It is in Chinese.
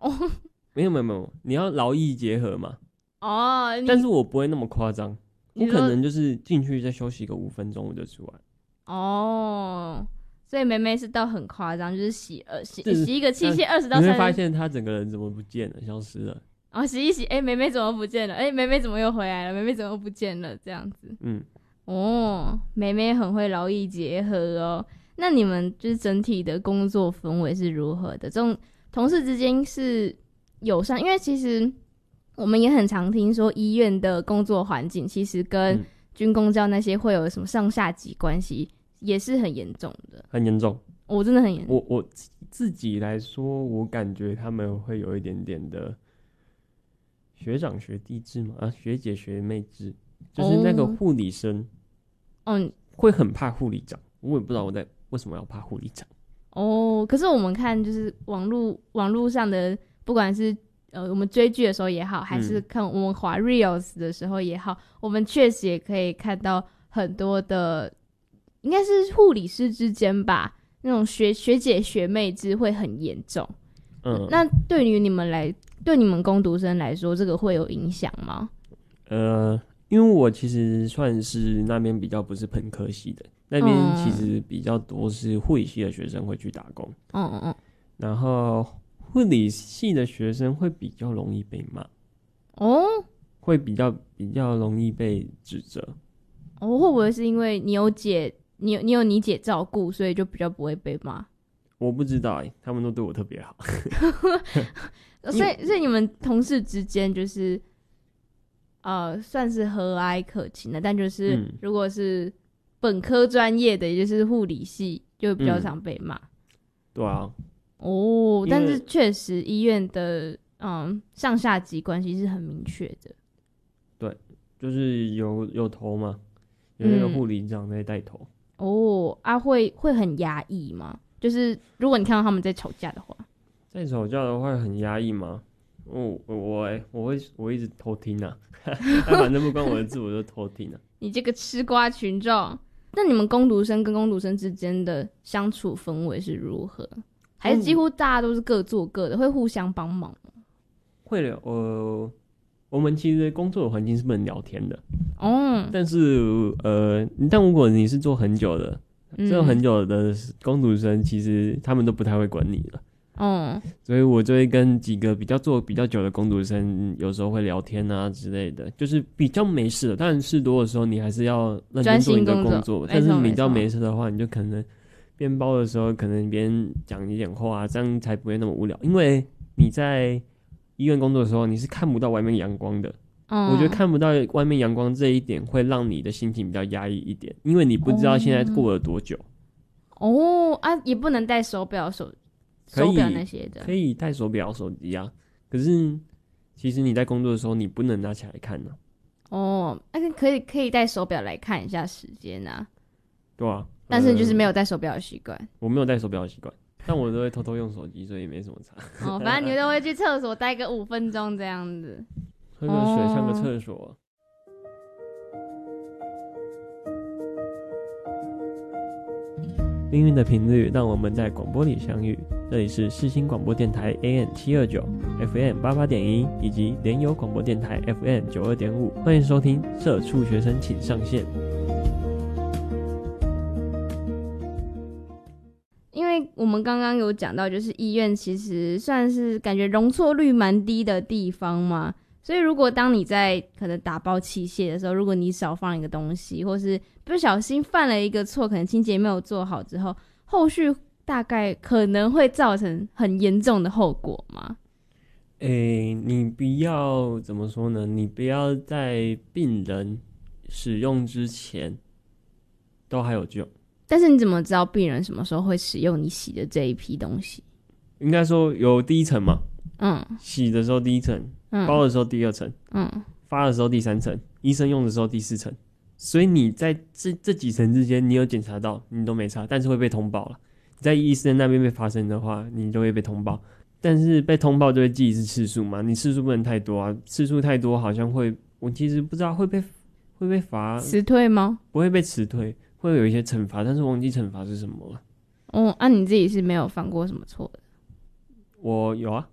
没有，你要劳逸结合嘛。 哦， 但是我不会那么夸张，我可能就是进去再休息个5分钟我就出来。 哦，所以妹妹是到很夸张，就是洗一个器械20到30， 你会发现她整个人怎么不见了，消失了。 洗一洗，妹妹怎么不见了？妹妹怎么又回来了？妹妹怎么不见了？这样子。妹妹很会劳逸结合哦。那你们就是整体的工作氛围是如何的？这种同事之间是友善，因为其实我们也很常听说医院的工作环境其实跟军公教那些会有什么上下级关系，也是很严重的。 很严重， 真的很严重。 我自己来说，我感觉他们会有一点点的学长学弟制嘛，学姐学妹制，就是那个护理生，会很怕护理长。我也不知道为什么要怕护理长。 可是我们看就是网络上的，不管是我们追剧的时候也好，还是看我们滑 reels 的时候也好，我们确实也可以看到很多的，应该是护理师之间吧，那种学姐学妹制会很严重。那对于你们工读生来说，这个会有影响吗？ 因为我其实算是那边比较不是本科系的，那边其实比较多是护理系的学生会去打工。然后护理系的学生会比较容易被骂。会比较容易被指责。 会不会是因为你有你姐照顾，所以就比较不会被骂？ 我不知道他们都对我特别好。 所以你们同事之间就是算是和蔼可亲的，但就是如果是本科专业的，也就是护理系，就比较常被骂。 对啊。 但是确实医院的上下级关系是很明确的。 对，就是有头嘛，有那个护理长在带头。 会很压抑吗？就是如果你看到他们在吵架的话， 很压抑吗？我一直偷听啊。反正不关我的事，我就偷听啊。 你这个吃瓜群众。那你们工读生跟工读生之间的相处氛围是如何？还是几乎大家都是各做各的，会互相帮忙吗？ 会的。我们其实工作的环境是不能聊天的。但是但如果你是做很久的，工读生，其实他们都不太会管你了。所以我就会跟几个做比较久的工读生，有时候会聊天啊之类的，就是比较没事的。当然事多的时候，你还是要认真做你的工作。但是比较没事的话，你就可能边包的时候，可能边讲一点话，这样才不会那么无聊。因为你在医院工作的时候，你是看不到外面阳光的。我觉得看不到外面阳光这一点，会让你的心情比较压抑一点，因为你不知道现在过了多久。 也不能戴手表手表那些的。 可以戴手表手机啊，可是其实你在工作的时候你不能拿起来看啊。 可以戴手表来看一下时间啊。 对啊。 但是就是没有戴手表的习惯。 我没有戴手表的习惯，但我都会偷偷用手机，所以也没什么差。 反正你都会去厕所待个5分钟这样子， 喝个水上个厕所。命运的频率让我们在广播里相遇，这里是世新广播电台 AM729 FM88.1 以及联友广播电台 FM92.5， 欢迎收听社畜学生请上线。 因为我们刚刚有讲到，就是医院其实算是感觉容错率蛮低的地方嘛，所以如果当你在可能打包器械的时候，如果你少放一个东西，或是不小心犯了一个错，可能清洁没有做好之后，后续大概可能会造成很严重的后果吗？ 你不要怎么说呢？你不要在病人使用之前都还有救。 但是你怎么知道病人什么时候会使用你洗的这一批东西？ 应该说有第一层嘛。洗的时候第一层，包的时候第2层，发的时候第3层，医生用的时候第4层。所以你在这几层之间，你有检查到，你都没查，但是会被通报了。你在医生那边被发生的话，你就会被通报。但是被通报就会记一次次数嘛，你次数不能太多啊，次数太多好像会，我其实不知道会被罚辞退吗？ 不会被辞退，会有一些惩罚，但是忘记惩罚是什么了。 你自己是没有犯过什么错的？ 我有啊。